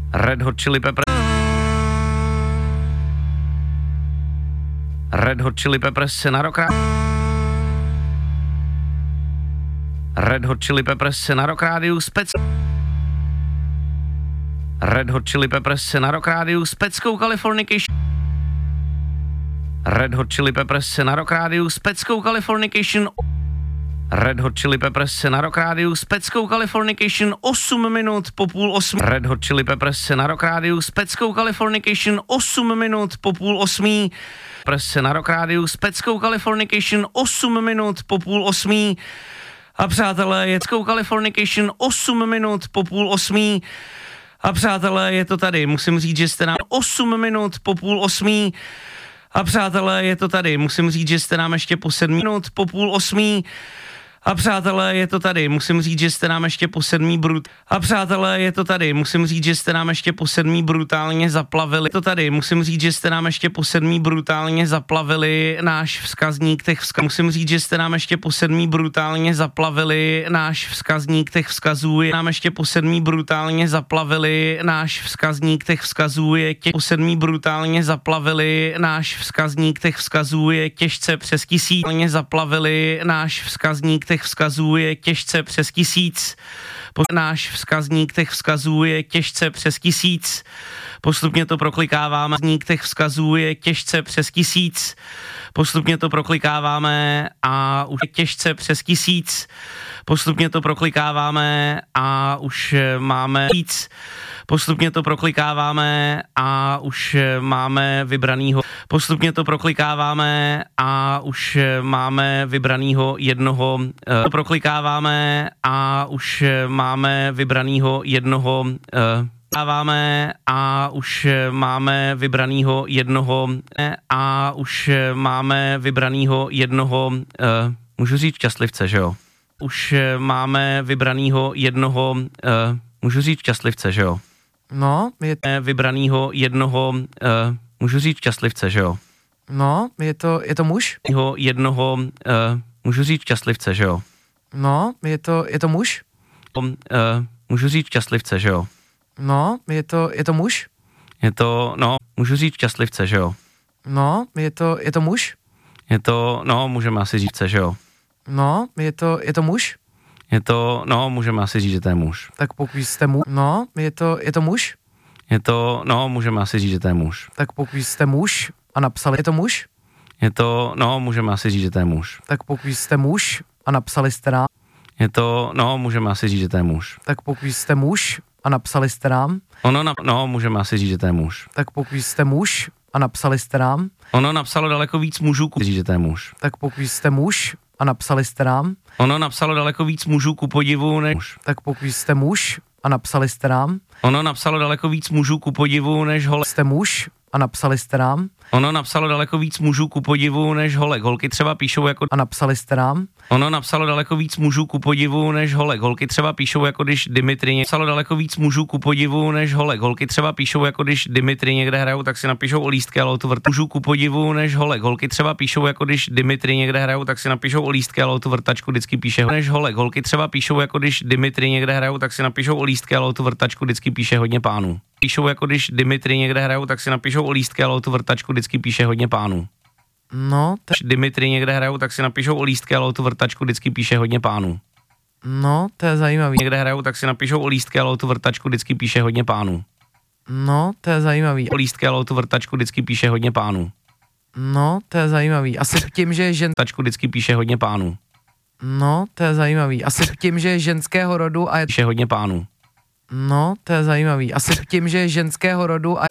Red Hot Chili Peppers. Red Hot Chili Peppers se na Rock Red Hot Chili Peppers se na Rock Rádiu Red Hot Chili Peppers se na Rock Rádiu s peckou Californication. Red Hot Chili Peppers se na Rock Rádiu s peckou Californication. Red Hot Chili Peppers se na Rock Rádiu s peckou Californication 8 minut po 7:30. Red Hot Chili Peppers se na Rock Rádiu s peckou Californication 8 minut po 7:30. Peppers se na Rock Rádiu s peckou Californication 8 minut po 7:30. A přátelé, je peckou Californication 8 minut po 7:30. A přátelé, je to tady, musím říct, že jste nám 8 minut po 7:30. A přátelé, je to tady, musím říct, že jste nám ještě po 7 minut po 7:30. A přátelé, je to tady, musím říct, že jste nám ještě po 7 A přátelé, je to tady, musím říct, že jste nám ještě po 7 brutálně zaplavili. To tady, musím říct, že jste nám ještě po 7 brutálně zaplavili náš vzkazník těch vzkazů. Musím říct, že jste nám ještě po 7 brutálně zaplavili náš vzkazník těch vzkazů. Nám ještě po 7 brutálně zaplavili náš vzkazník těch vzkazů. Je po 7 brutálně zaplavili náš vzkazník těch vzkazů. Je těžce přes 1000. Zaplavili náš vzkazník těch vzkazů je těžce přes 1000. Náš vzkazník těch vzkazů je těžce přes 1000. Postupně to proklikáváme. Vzkazník těch vzkazů je těžce přes 1000. Postupně to proklikáváme a už je těžce přes 1000. Postupně to proklikáváme a už máme víc. Postupně to proklikáváme a už máme vybranýho. Postupně to proklikáváme a už máme vybranýho jednoho. To proklikáváme a už máme vybranýho jednoho. A už máme vybranýho jednoho. A už máme vybranýho jednoho. Můžu říct šťastlivce, že jo? Už máme vybranýho jednoho. Můžu říct šťastlivce, že jo? No, je vybranýho jednoho, můžu říct šťastlivce, že jo? No, je to muž? Jednoho, můžu říct šťastlivce, že jo? No, je to muž? Můžu říct šťastlivce, že jo? No, je to muž? Je to, no, můžu říct šťastlivce, že jo? No, je to muž? Je to, no, můžeme asi říct, že jo? No, je to muž? Je to, no, můžeme asi říct, že to je muž. Tak pokud jste muž, no, je to muž? Je to, no, můžeme asi říct, že to je muž. Tak pokud jste muž a napsali, je to muž? Je to, no, můžeme asi říct, že to je muž. Tak pokud jste muž a napsali jste nám. Je to, no, můžeme asi říct, že to je muž. Tak pokud jste muž a napsali jste nám. No, můžeme asi říct, že to je muž. Tak pokud jste muž a napsali jste nám. Ono napsalo daleko víc mužů, říct, že to je muž. Tak pokud jste muž a napsali jste nám. Ono napsalo daleko víc mužů ku podivu než muž. Tak pokud jste muž a napsali jste nám. Ono napsalo daleko víc mužů ku podivu než holek. Jste muž a napsali jste nám. Ono napsalo daleko víc mužů ku podivu než holek. Holky třeba píšou jako a napsali jste nám. Ono napsalo daleko víc mužů ku podivu než holek. Holky třeba píšou jako když Dimitri napsalo daleko víc mužů ku podivu než holek. Holky třeba píšou jako když Dimitri někde hrajou, tak si napíšou o lístky, ale o tu mužů ku podivu než holek. Holky třeba píšou jako když Dimitri někde hrajou, tak si napíšou o lístky, ale o tu vrtačku vždycky píše než holek. Holky třeba píšou jako když Dimitri někde hrajou, tak si napíšou o lístky, ale o tu vrtačku vždycky píše hodně pánů. Píšou jako když Dimitri někde hrajou, tak si napíšou o lístky, ale o tu vrtačku vždycky píše hodně pánů. No, Dimitri někde hrajou, tak si napíšou o lístky, ale o tu vrtačku vždycky píše hodně pánů. No, to je zajímavý. Někde hrajou, tak si napíšou o lístky, ale o tu vrtačku vždycky píše hodně pánů. No, to je zajímavý. O lístky, ale o tu vrtačku vždycky píše hodně pánů. No, to je zajímavý. Asi tím, že vrtačku vždycky píše hodně pánů. No, to je zajímavý. Asi tím, že je ženského rodu a je píše hodně pánů. No, to je zajímavý. Asi tím, že je ženského rodu a